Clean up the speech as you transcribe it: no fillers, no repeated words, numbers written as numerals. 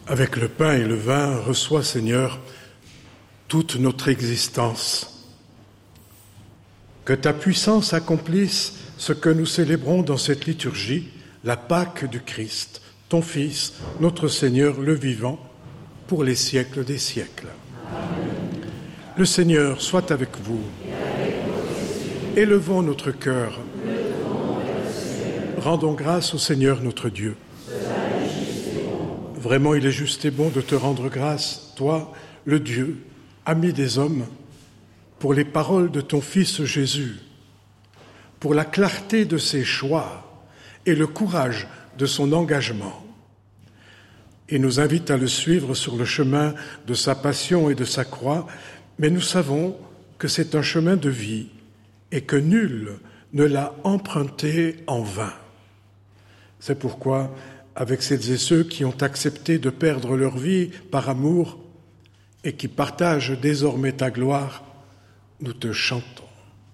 Avec le pain et le vin, reçois, Seigneur, toute notre existence. Que ta puissance accomplisse ce que nous célébrons dans cette liturgie, la Pâque du Christ, ton Fils, notre Seigneur, le vivant, pour les siècles des siècles. Amen. Le Seigneur soit avec vous. Élevons notre cœur. Rendons grâce au Seigneur notre Dieu. Vraiment, il est juste et bon de te rendre grâce, toi, le Dieu, ami des hommes, pour les paroles de ton Fils Jésus, pour la clarté de ses choix et le courage de son engagement. Il nous invite à le suivre sur le chemin de sa passion et de sa croix, mais nous savons que c'est un chemin de vie et que nul ne l'a emprunté en vain. C'est pourquoi, avec celles et ceux qui ont accepté de perdre leur vie par amour et qui partagent désormais ta gloire, nous te chantons.